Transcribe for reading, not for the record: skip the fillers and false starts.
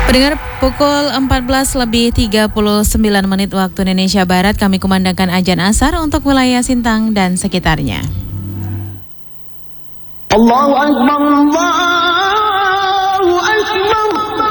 Pendengar, pukul 14:39 waktu Indonesia Barat, kami kumandangkan azan asar untuk wilayah Sintang dan sekitarnya. Allahu Akbar, Allah.